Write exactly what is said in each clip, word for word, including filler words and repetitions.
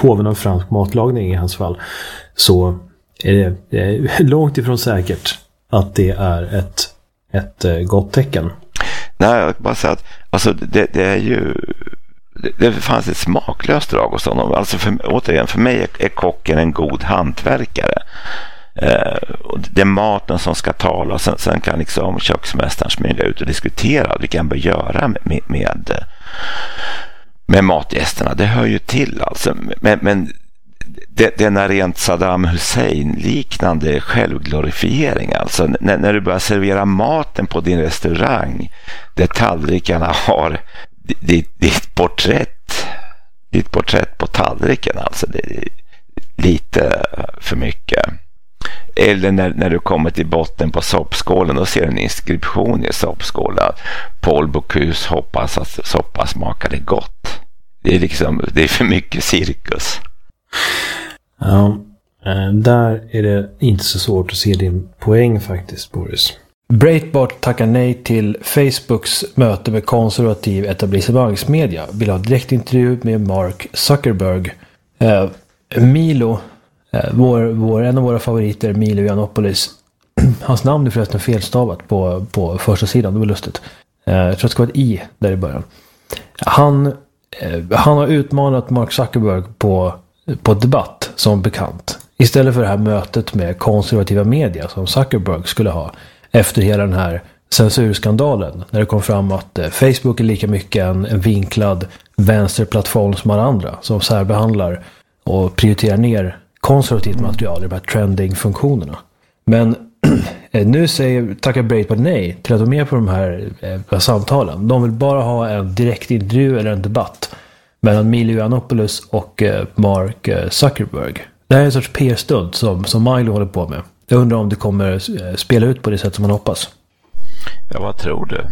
påven av fransk matlagning i hans fall, så är det, det är långt ifrån säkert att det är ett, ett gott tecken. Nej, jag bara säga att alltså, det, det är ju det, det fanns ett smaklöst drag hos honom. Alltså för, återigen, för mig är, är kocken en god hantverkare. Eh, och det är maten som ska tala. Sen, sen kan liksom köksmästaren smyga ut och diskutera vilka han bör göra med, med, med, med matgästerna. Det hör ju till alltså. Men, men det, det är en rent Saddam Hussein-liknande självglorifiering. Alltså när, när du börjar servera maten på din restaurang där tallrikarna har ditt, ditt porträtt ditt porträtt på tallriken, alltså det är lite för mycket. Eller när, när du kommer till botten på soppskålen och ser en inskription i soppskålen: Paul Bocuse hoppas att soppa smakade gott. Det är liksom, det är för mycket cirkus. Ja, där är det inte så svårt att se din poäng faktiskt, Boris. Breitbart tackar nej till Facebooks möte med konservativ etablissemangsmedia. Vill ha direktintervju med Mark Zuckerberg. Eh, Milo, eh, vår, vår, en av våra favoriter, Milo Yiannopoulos. Hans namn är förresten felstavat på, på första sidan, det var lustigt. Eh, jag tror att det ska vara ett i där i början. Han, eh, han har utmanat Mark Zuckerberg på på debatt, som bekant. Istället för det här mötet med konservativa media som Zuckerberg skulle ha efter hela den här censurskandalen, när det kom fram att eh, Facebook är lika mycket en, en vinklad vänsterplattform som alla andra, som särbehandlar och prioriterar ner konservativt material, de här trending-funktionerna. Men nu säger tackar Breitbart nej till att vara med på de här eh, samtalen. De vill bara ha en direktintervju eller en debatt mellan Milo Yiannopoulos och eh, Mark eh, Zuckerberg. Det här är en sorts P R-stud som, som Milo håller på med. Jag undrar om det kommer eh, spela ut på det sätt som man hoppas. Ja, vad tror du?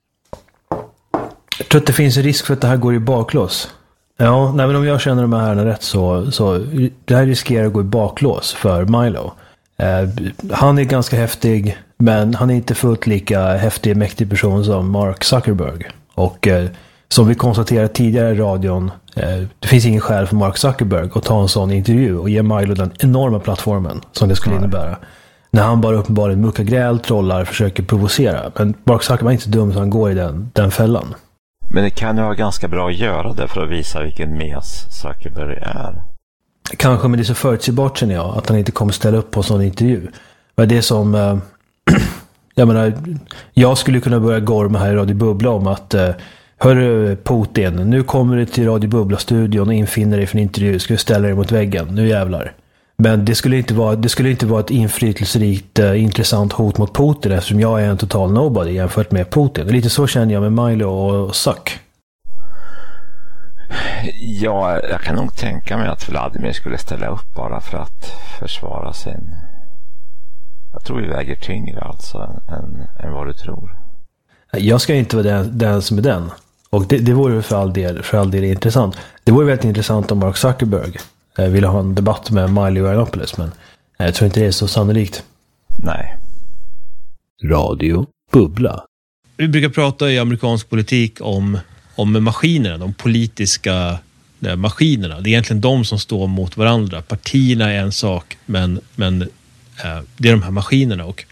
Jag tror att det finns en risk för att det här går i baklås. Ja, nej, men om jag känner de här herrarna rätt så, så det här riskerar att gå i baklås för Milo. Eh, han är ganska häftig, men han är inte fullt lika häftig, mäktig person som Mark Zuckerberg. Och eh, som vi konstaterade tidigare i radion, eh, det finns ingen skäl för Mark Zuckerberg att ta en sån intervju och ge Milo den enorma plattformen som det skulle innebära. När han bara uppenbarligen muckar gräl, trollar, försöker provocera. Men Mark Zuckerberg är inte dum så han går i den, den fällan. Men det kan ju vara ganska bra att göra det för att visa vilken mes Zuckerberg är. Kanske, men det är så förutsägbart, känner jag, att han inte kommer ställa upp på en sån intervju. Men det är som... Eh, jag menar, jag skulle kunna börja gorma här i Radio Bubbla om att... Eh, Hörru Putin, nu kommer du till Radio Bubbla-studion och infinner dig för en intervju. Ska du ställa dig mot väggen? Nu jävlar. Men det skulle inte vara, det skulle inte vara ett inflytelserikt, eh, intressant hot mot Putin, eftersom jag är en total nobody jämfört med Putin. Lite så känner jag med Milo och Zuck. Ja, jag kan nog tänka mig att Vladimir skulle ställa upp bara för att försvara sin... Jag tror vi väger tyngre alltså än, än vad du tror. Jag ska inte vara den, den som är den. Och det, det vore för all, del, för all del intressant. Det vore väldigt intressant om Mark Zuckerberg eh, ville ha en debatt med Milo Yiannopoulos, men eh, jag tror inte det är så sannolikt. Nej. Radio Bubbla. Vi brukar prata i amerikansk politik om, om maskinerna, de politiska eh, maskinerna. Det är egentligen de som står mot varandra. Partierna är en sak, men, men eh, det är de här maskinerna. Och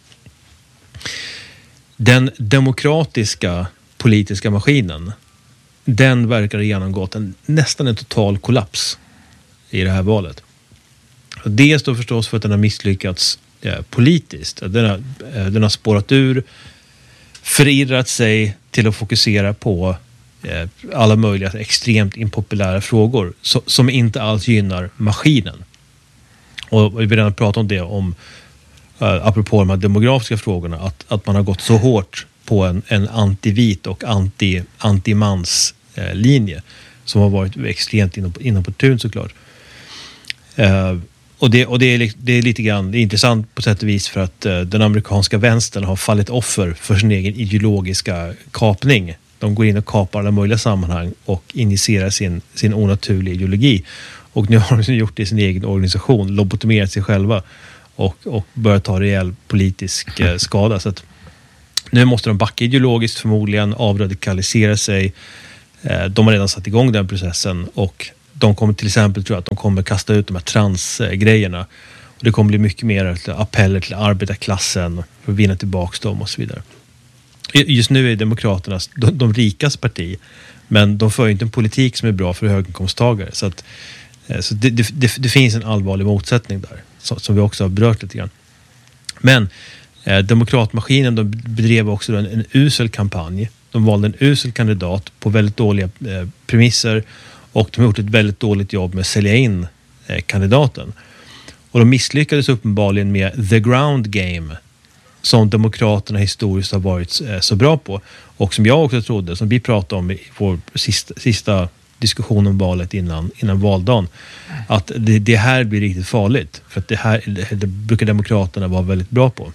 den demokratiska politiska maskinen, den verkar ha genomgått en, nästan en total kollaps i det här valet. Och det står förstås för att den har misslyckats eh, politiskt. Den har, eh, den har spårat ur, förirrat sig till att fokusera på eh, alla möjliga extremt impopulära frågor so, som inte alls gynnar maskinen. Och vi vill redan prata om det, om Uh, apropå de här demografiska frågorna, att, att man har gått så hårt på en, en antivit och anti, antimans eh, linje som har varit extremt inopportun såklart. Uh, och det, och det, är, det är lite grann det är intressant på sätt och vis för att uh, den amerikanska vänstern har fallit offer för sin egen ideologiska kapning. De går in och kapar alla möjliga sammanhang och initierar sin, sin onaturliga ideologi. Och nu har de gjort det i sin egen organisation, lobotomerat sig själva och, och börjar ta rejäl politisk eh, skada. Så att nu måste de backa ideologiskt förmodligen, avradikalisera sig. Eh, de har redan satt igång den processen och de kommer till exempel, tror jag, att de kommer kasta ut de här transgrejerna. Och det kommer bli mycket mer appeller till arbetarklassen för att vinna tillbaka dem och så vidare. Just nu är Demokraterna de, de rikas parti, men de för inte en politik som är bra för höginkomsttagare. Så, att, så det, det, det, det finns en allvarlig motsättning där, som, som vi också har berört lite grann. Men eh, demokratmaskinen, de bedrev också en, en usel kampanj. De valde en usel kandidat på väldigt dåliga eh, premisser, och de har gjort ett väldigt dåligt jobb med att sälja in eh, kandidaten. Och de misslyckades uppenbarligen med the ground game, som Demokraterna historiskt har varit eh, så bra på. Och som jag också trodde, som vi pratade om i vår sista, sista diskussion om valet innan, innan valdagen, att det, det här blir riktigt farligt. För att det här det, det brukar Demokraterna vara väldigt bra på.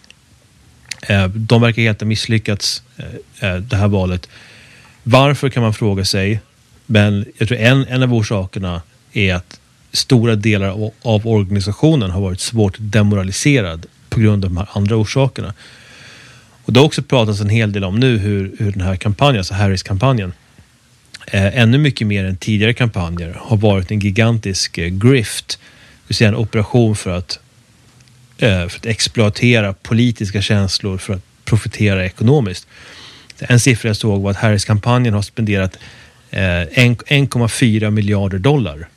Eh, de verkar helt ha misslyckats eh, det här valet. Varför kan man fråga sig, men jag tror en, en av orsakerna är att stora delar av, av organisationen har varit svårt demoraliserad på grund av de här andra orsakerna. Och det har också pratats en hel del om nu hur, hur den här kampanjen, alltså Harris-kampanjen, eh, ännu mycket mer än tidigare kampanjer har varit en gigantisk eh, grift, det vill säga en operation för att, eh, för att exploatera politiska känslor för att profitera ekonomiskt. En siffra jag såg var att Harris-kampanjen har spenderat eh, en komma fyra miljarder dollar.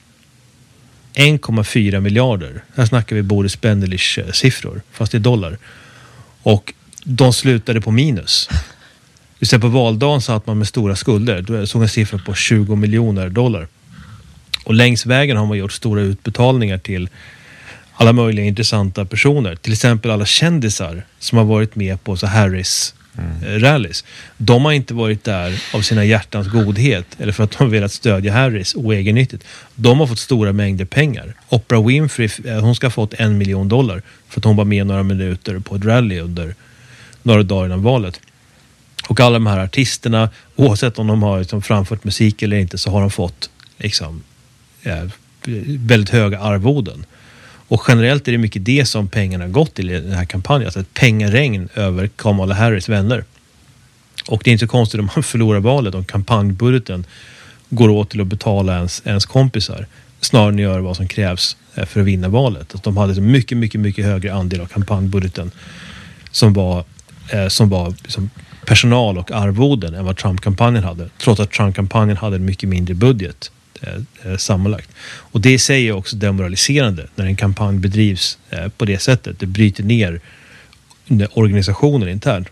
en komma fyra miljarder. Här snackar vi Boris Bendelich siffror, fast i dollar. Och de slutade på minus. Istället på valdagen så att man med stora skulder. Då såg en siffra på tjugo miljoner dollar. Och längs vägen har man gjort stora utbetalningar till alla möjliga intressanta personer. Till exempel alla kändisar som har varit med på så Harris mm. rallies. De har inte varit där av sina hjärtans godhet eller för att de har velat stödja Harris oegennyttigt. De har fått stora mängder pengar. Oprah Winfrey, hon ska ha fått en miljon dollar för att hon var med några minuter på ett rally under några dagar innan valet. Och alla de här artisterna, oavsett om de har liksom framfört musik eller inte, så har de fått liksom, ja, väldigt höga arvoden. Och generellt är det mycket det som pengarna gått till i den här kampanjen. Alltså ett pengaregn över Kamala Harris vänner. Och det är inte så konstigt om man förlorar valet, om kampanjbudgeten går åt till att betala ens, ens kompisar. Snarare än att göra vad som krävs för att vinna valet. Att de hade en mycket, mycket, mycket högre andel av kampanjbudgeten som var, eh, som var liksom personal och arvoden än vad Trump-kampanjen hade. Trots att Trump-kampanjen hade en mycket mindre budget eh, sammanlagt. Och det i sig är också demoraliserande när en kampanj bedrivs eh, på det sättet. Det bryter ner organisationen internt.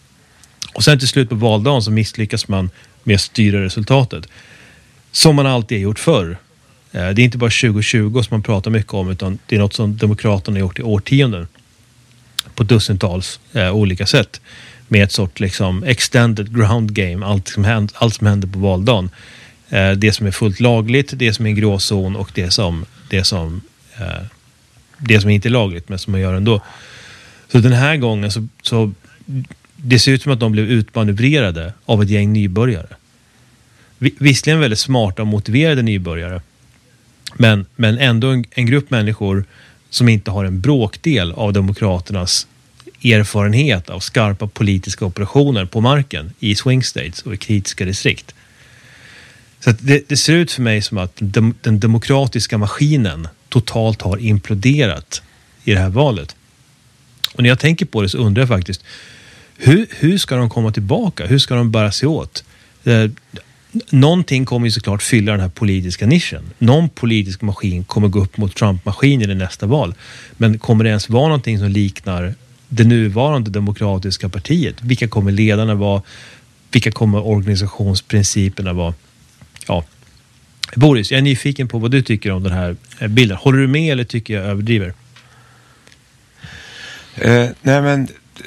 Och sen till slut på valdagen så misslyckas man med att styra resultatet. Som man alltid har gjort förr. Eh, det är inte bara tjugo tjugo som man pratar mycket om, utan det är något som Demokraterna har gjort i årtionden. På dussintals eh, olika sätt. Med ett sort liksom extended ground game. Allt som händer, allt som händer på valdagen. Eh, det som är fullt lagligt, det som är en gråzon och det som, det som, eh, det som inte är lagligt men som man gör ändå. Så den här gången så, så det ser ut som att de blev utmanövrerade av ett gäng nybörjare. Visserligen väldigt smarta och motiverade nybörjare. Men, men ändå en, en grupp människor som inte har en bråkdel av Demokraternas erfarenhet av skarpa politiska operationer på marken i swing states och i kritiska distrikt. Så att det, det ser ut för mig som att den, den demokratiska maskinen totalt har imploderat i det här valet. Och när jag tänker på det så undrar jag faktiskt, hur, hur ska de komma tillbaka? Hur ska de bära sig åt? Eh, någonting kommer ju såklart fylla den här politiska nischen. Någon politisk maskin kommer gå upp mot Trump-maskinen i nästa val. Men kommer det ens vara någonting som liknar det nuvarande demokratiska partiet? Vilka kommer ledarna vara? Vilka kommer organisationsprinciperna vara? Ja. Boris, jag är nyfiken på vad du tycker om den här bilden. Håller du med eller tycker jag överdriver? Eh, nej men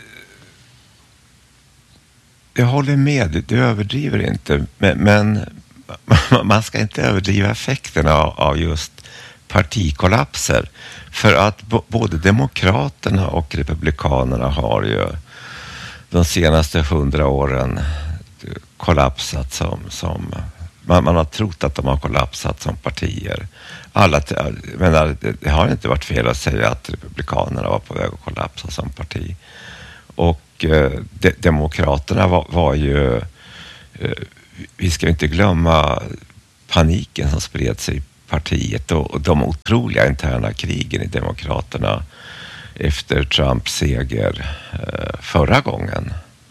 jag håller med, du överdriver inte, men, men man ska inte överdriva effekterna av, av just partikollapser. För att b- både demokraterna och republikanerna har ju de senaste hundra åren kollapsat som, som man, man har trott att de har kollapsat som partier. Alla, menar, det har inte varit fel att säga att republikanerna var på väg att kollapsa som parti. Och eh, de, demokraterna var, var ju, eh, vi ska inte glömma paniken som spred sig partiet och de otroliga interna krigen i Demokraterna efter Trumps seger förra gången.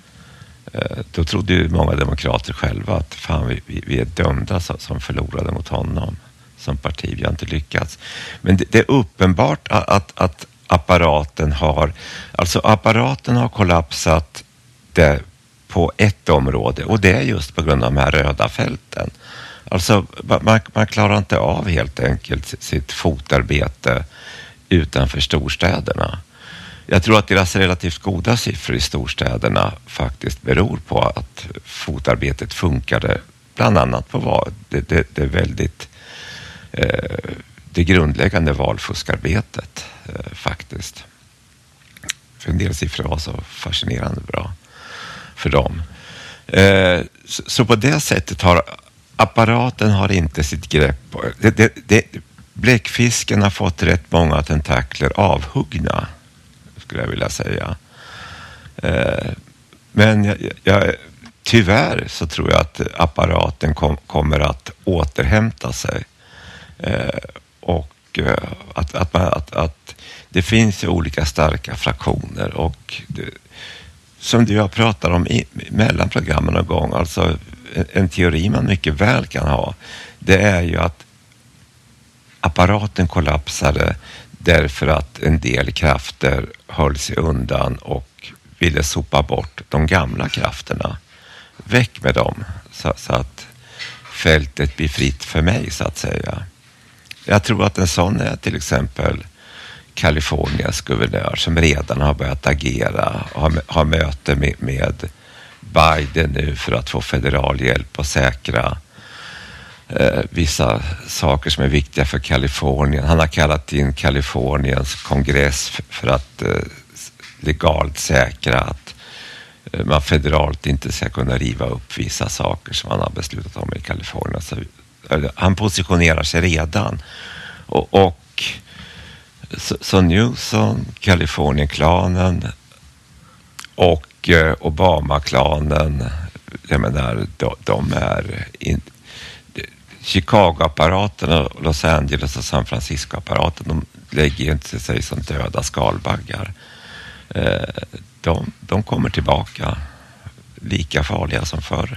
Då trodde ju många demokrater själva att fan, vi, vi är dömda som förlorade mot honom som parti. Vi har inte lyckats. Men det, det är uppenbart att, att, att apparaten har, alltså apparaten har kollapsat det på ett område och det är just på grund av de här röda fälten. Alltså man, man klarar inte av helt enkelt sitt fotarbete utanför storstäderna. Jag tror att deras relativt goda siffror i storstäderna faktiskt beror på att fotarbetet funkade bland annat på vad det, det, det är väldigt eh, det grundläggande valfuskarbetet eh, faktiskt. För en del siffror var så fascinerande bra för dem. Eh, så, så på det sättet har apparaten har inte sitt grepp på det, det, det, bläckfisken har fått rätt många tentakler avhuggna, skulle jag vilja säga. Eh, men jag, jag, tyvärr så tror jag att apparaten kom, kommer att återhämta sig. Eh, och eh, att, att, man, att, att det finns ju olika starka fraktioner och det, som du har pratat om i, mellan programmen någon gång, alltså en, en teori man mycket väl kan ha, det är ju att apparaten kollapsade därför att en del krafter höll sig undan och ville sopa bort de gamla krafterna. Väck med dem så, så att fältet blir fritt för mig, så att säga. Jag tror att en sån är till exempel Kaliforniens guvernör som redan har börjat agera och har, har möte med, med Biden nu för att få federal hjälp och säkra eh, vissa saker som är viktiga för Kalifornien. Han har kallat in Kaliforniens kongress för, för att eh, legalt säkra att eh, man federalt inte ska kunna riva upp vissa saker som han har beslutat om i Kalifornien. Så, eh, han positionerar sig redan och, och Så, så Newsom, Kalifornien-klanen och eh, Obama-klanen, jag menar, de, de är in, Chicago-apparaten och Los Angeles och San Francisco-apparaten, de lägger inte sig som döda skalbaggar. Eh, de, de kommer tillbaka lika farliga som förr.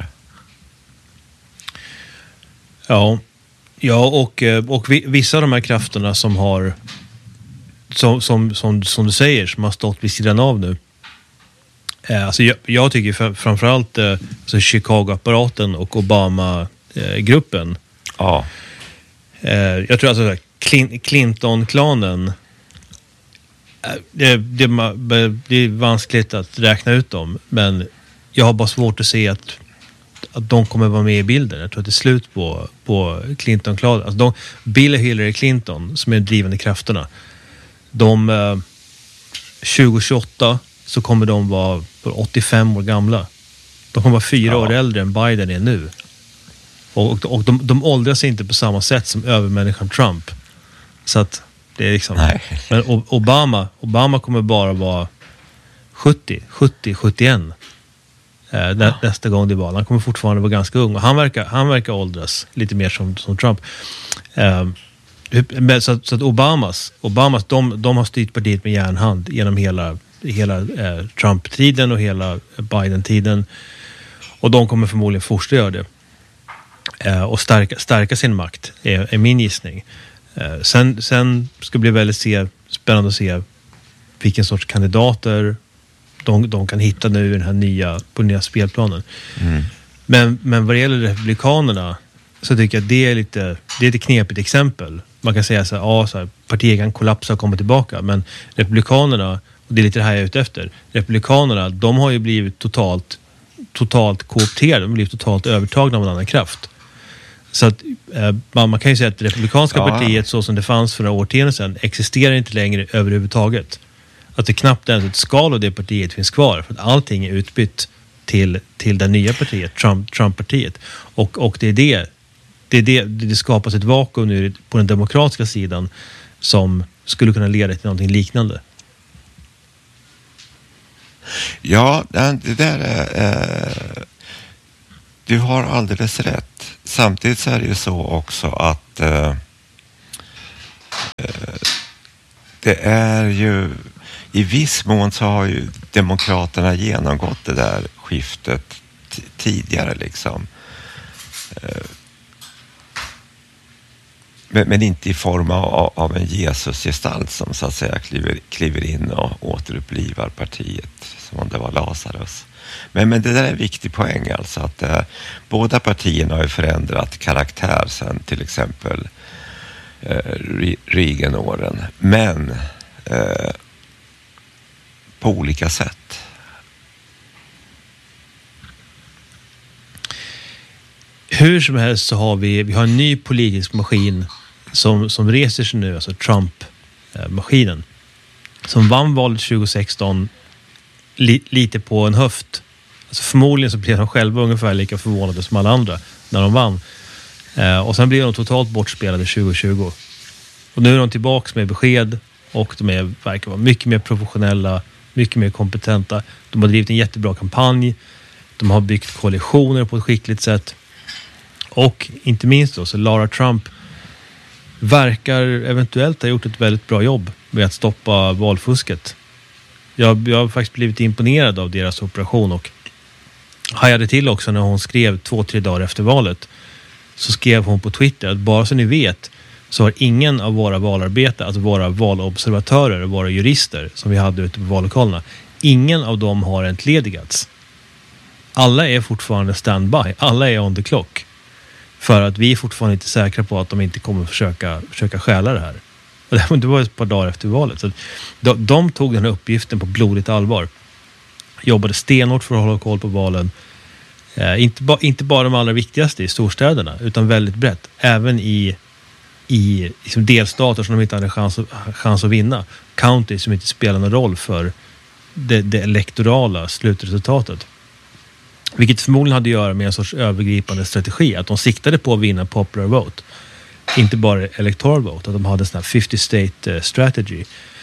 Ja, ja och, och vissa av de här krafterna som har Som, som, som, som du säger, som har stått vid sidan av nu. Eh, alltså jag, jag tycker för, framförallt eh, alltså Chicago-apparaten och Obama-gruppen. Eh, ja. Eh, jag tror alltså Clin- Clinton-klanen, eh, det, det, det är vanskligt att räkna ut dem, men jag har bara svårt att se att, att de kommer vara med i bilden. Jag tror att det är slut på, på Clinton-klanen. Alltså de, Bill och Hillary Clinton, som är de drivande krafterna, de eh, tjugo tjugoåtta så kommer de vara åttiofem år gamla. De kommer vara fyra ja. år äldre än Biden är nu. Och, och, och de, de åldras inte på samma sätt som övermänniskan Trump. Så att det är liksom... Nej. Men Obama, Obama kommer bara vara sjuttio, sjuttio, sjuttioen eh, ja. nästa gång det är val. Han kommer fortfarande vara ganska ung. Och han verkar, han verkar åldras lite mer som, som Trump. Eh, Så, så att Obamas, Obamas de, de har styrt partiet med järnhand genom hela, hela eh, Trump-tiden och hela Biden-tiden. Och de kommer förmodligen fortsätta göra det. Eh, och stärka, stärka sin makt, är, är min gissning. Eh, sen, sen ska det bli väldigt se, spännande att se vilken sorts kandidater de, de kan hitta nu i den här nya, på den nya spelplanen. Mm. Men, men vad det gäller republikanerna så tycker jag att det är lite, det är ett knepigt exempel. Man kan säga så här, ja, så här, partiet kan kollapsa och komma tillbaka, men republikanerna, och det är lite det här jag är ute efter, republikanerna, de har ju blivit totalt totalt koopterade, de har blivit totalt övertagna av en annan kraft. Så att eh, man, man kan ju säga att det republikanska ja. partiet så som det fanns för några årtionden sedan existerar inte längre överhuvudtaget. Att det knappt ens ett skal av det partiet finns kvar, för att allting är utbytt till, till det nya partiet, Trump, Trump-partiet. Och, och det är det Det, är det, det skapas ett vakuum nu på den demokratiska sidan som skulle kunna leda till någonting liknande. Ja, det där är... Eh, du har alldeles rätt. Samtidigt så är det ju så också att... Eh, det är ju i viss mån så har ju demokraterna genomgått det där skiftet t- tidigare liksom. Men, men inte i form av, av en Jesusgestalt som så att säga kliver, kliver in och återupplivar partiet som om det var Lazarus. Men, men det där är en viktig poäng alltså att eh, båda partierna har ju förändrat karaktär sen till exempel eh, Reagan-åren. Men eh, på olika sätt. Hur som helst så har vi, vi har en ny politisk maskin som, som reser sig nu, alltså Trump-maskinen. Som vann valet tjugo sexton li, lite på en höft. Alltså förmodligen så blev de själva ungefär lika förvånade som alla andra när de vann. Eh, och sen blev de totalt bortspelade tjugo tjugo. Och nu är de tillbaka med besked och de är, verkar vara mycket mer professionella, mycket mer kompetenta. De har drivit en jättebra kampanj. De har byggt koalitioner på ett skickligt sätt. Och inte minst då, så Lara Trump verkar eventuellt ha gjort ett väldigt bra jobb med att stoppa valfusket. Jag, jag har faktiskt blivit imponerad av deras operation och hajade till också när hon skrev två, tre dagar efter valet. Så skrev hon på Twitter att bara så ni vet så har ingen av våra valarbetare, alltså våra valobservatörer och våra jurister som vi hade ute på vallokalerna, ingen av dem har entledigats. Alla är fortfarande standby, alla är on the clock. För att vi är fortfarande inte säkra på att de inte kommer försöka, försöka stjäla det här. Och det var ett par dagar efter valet. Så de, de tog den här uppgiften på blodigt allvar. Jobbade stenhårt för att hålla koll på valen. Eh, inte, ba, inte bara de allra viktigaste i storstäderna, utan väldigt brett. Även i, i liksom delstater som de inte hade chans, chans att vinna. County som inte spelar någon roll för det, det elektorala slutresultatet. Vilket förmodligen hade att göra med en sorts övergripande strategi. Att de siktade på att vinna popular vote. Inte bara electoral vote. Att de hade en sån här fifty state strategy.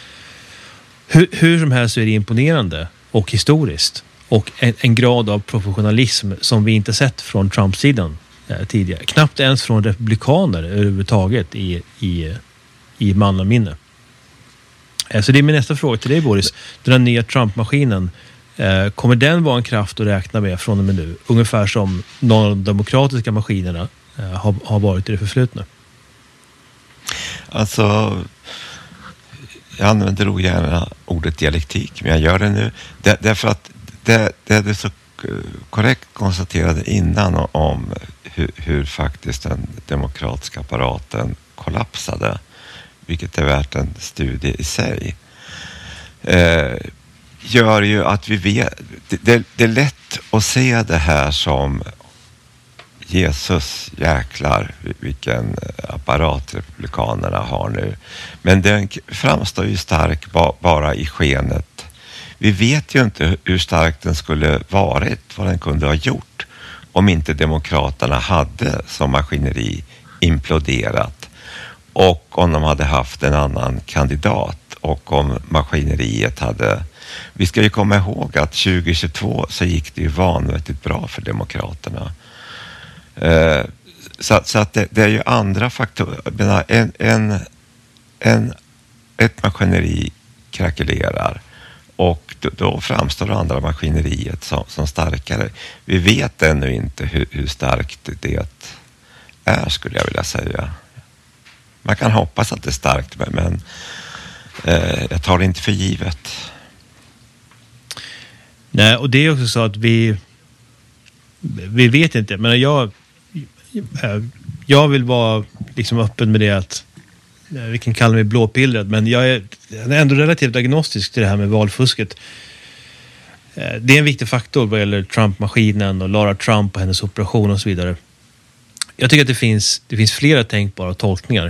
Hur, hur som helst så är det imponerande och historiskt. Och en, en grad av professionalism som vi inte sett från Trump-sidan eh, tidigare. Knappt ens från republikaner överhuvudtaget i, i, i mannaminne. Eh, så det är min nästa fråga till dig, Boris. Den här nya Trump-maskinen. Eh, kommer den vara en kraft att räkna med från och med nu? Ungefär som någon av de demokratiska maskinerna eh, har, har varit i det förflutna. Alltså, jag använder ogärna ordet dialektik, men jag gör det nu. Där, därför att det, det är det så korrekt konstaterade innan om hur, hur faktiskt den demokratiska apparaten kollapsade. Vilket är värt en studie i sig. Eh, gör ju att vi vet, det, det är lätt att se det här som Jesus jäklar vilken apparat republikanerna har nu. Men den framstår ju stark ba, bara i skenet. Vi vet ju inte hur stark den skulle varit, vad den kunde ha gjort om inte demokraterna hade som maskineri imploderat och om de hade haft en annan kandidat och om maskineriet hade... Vi ska ju komma ihåg att tjugo tjugotvå så gick det ju vanvettigt bra för demokraterna. Eh, så, så att det, det är ju andra faktorer. En, en, en, ett maskineri krackelerar och då, då framstår det andra maskineriet som, som starkare. Vi vet ännu inte hur, hur starkt det är, skulle jag vilja säga. Man kan hoppas att det är starkt, men, men eh, jag tar det inte för givet. Nej, och det är också så att vi vi vet inte, men jag jag vill vara liksom öppen med det att vi kan kalla mig blåpillrad, men jag är ändå relativt agnostisk till det här med valfusket. Det är en viktig faktor vad gäller Trump-maskinen och Lara Trump och hennes operation och så vidare. Jag tycker att det finns det finns flera tänkbara tolkningar.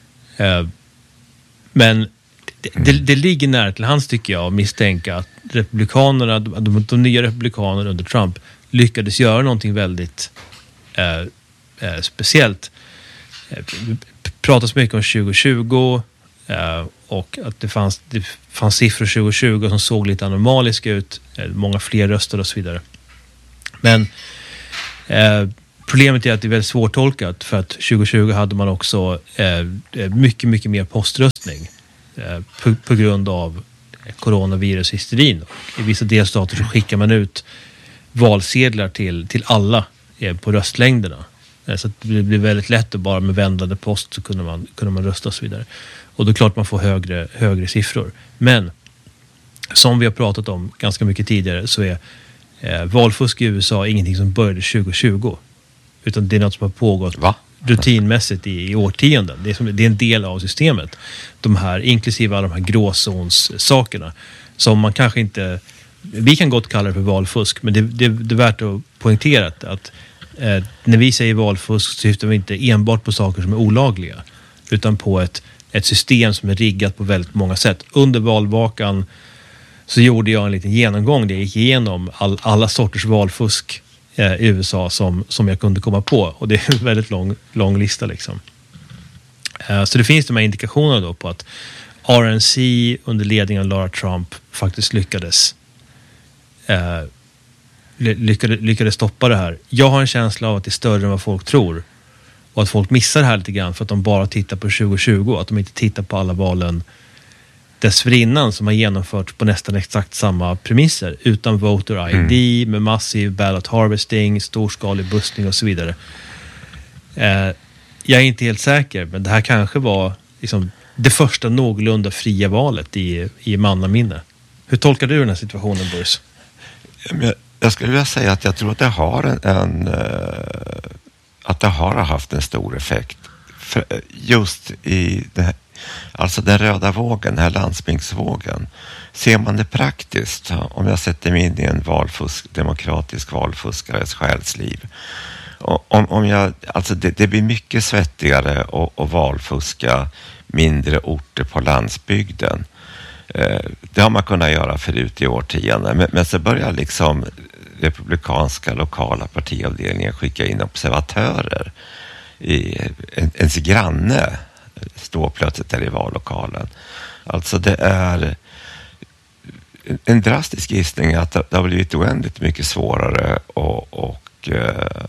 Men det, det, det ligger nära till hands, tycker jag, att misstänka att republikanerna, de, de nya republikanerna under Trump lyckades göra någonting väldigt eh, eh, speciellt. Eh, det pratas mycket om tjugo tjugo eh, och att det fanns, det fanns siffror tjugo tjugo som såg lite anomaliska ut. Eh, många fler röster och så vidare. Men eh, problemet är att det är väldigt svårtolkat, för att tjugo tjugo hade man också eh, mycket, mycket mer poströstning. eh, på, på grund av coronavirushysterin. I vissa delstater så skickar man ut valsedlar till, till alla eh, på röstlängderna. Eh, så att det blir väldigt lätt att bara med vändande post så kunde man, kunde man rösta och så vidare. Och då är klart man får högre, högre siffror. Men som vi har pratat om ganska mycket tidigare så är eh, valfusk i U S A ingenting som började tjugo tjugo. Utan det är något som har pågått Va? rutinmässigt i, i årtionden. Det är, som, det är en del av systemet. De här, inklusive alla de här gråzonssakerna som man kanske inte... Vi kan gott kalla det för valfusk, men det, det, det är värt att poängtera att eh, när vi säger valfusk så syftar vi inte enbart på saker som är olagliga utan på ett, ett system som är riggat på väldigt många sätt. Under valvakan så gjorde jag en liten genomgång där jag gick igenom all, alla sorters valfusk eh, i U S A som, som jag kunde komma på. Och det är en väldigt lång, lång lista liksom. Eh, så det finns de här indikationerna då på att R N C under ledning av Lara Trump faktiskt lyckades, eh, lyckades, lyckades stoppa det här. Jag har en känsla av att det är större än vad folk tror. Och att folk missar det här lite grann för att de bara tittar på tjugo tjugo. Att de inte tittar på alla valen dessförinnan som har genomförts på nästan exakt samma premisser. Utan voter I D, mm. med massiv ballot harvesting, storskalig bussning och så vidare. Eh, jag är inte helt säker, men det här kanske var liksom det första någorlunda fria valet i, i mannaminne. Hur tolkar du den här situationen, Boris? Jag, jag skulle vilja säga att jag tror att det har en, en att det har haft en stor effekt. För just i det här, alltså den röda vågen, den här landsbygdsvågen. Ser man det praktiskt, om jag sätter mig in i en valfusk, demokratisk valfuskares själsliv. Om, om jag, alltså det, det blir mycket svettigare att, att valfuska mindre orter på landsbygden. Eh, det har man kunnat göra förut i årtionden. Men, men så börjar liksom republikanska lokala partiavdelningen skicka in observatörer. I, en, ens granne står plötsligt där i vallokalen. Alltså det är en drastisk gissning att det har blivit oändligt mycket svårare och, och eh,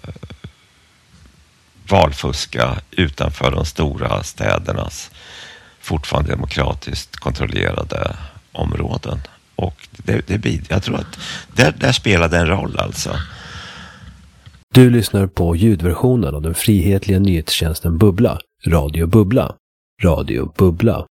valfuska utanför de stora städernas fortfarande demokratiskt kontrollerade områden. Och det, det, jag tror att där, där spelar det en roll alltså. Du lyssnar på ljudversionen av den frihetliga nyhetstjänsten Bubbla, Radio Bubbla, Radio Bubbla.